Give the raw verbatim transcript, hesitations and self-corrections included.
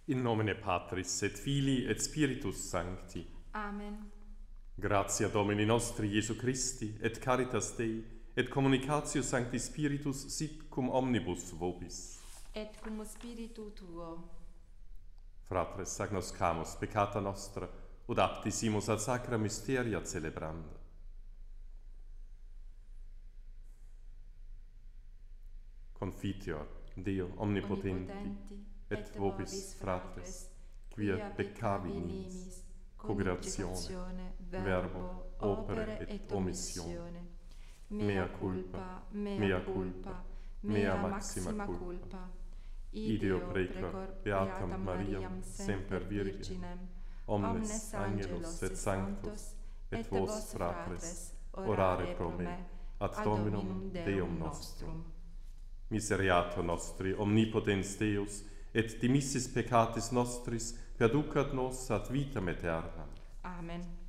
In nomine Patris et Filii et Spiritus Sancti. Amen. Gratia Domini nostri Iesu Christi et caritas Dei et communicatio Sancti Spiritus sit cum omnibus vobis. Et cum spiritu tuo. Fratres, agnoscamus peccata nostra, ut aptisimus ad sacra mysteria celebranda. Confiteor Deo omnipotenti, Omnipotenti, et vobis fratres, quia peccavi nimis, congratatione, verbo, opere et omissione. Mea culpa, mea culpa, mea maxima culpa. Ideo precor beatam Mariam semper Virginem, omnes angelos et sanctos, et vos fratres, orare pro me, ad Dominum Deum nostrum. Miseriato nostri, omnipotens Deus, et dimissis peccatis nostris, perducat nos ad vitam aeternam. Amen.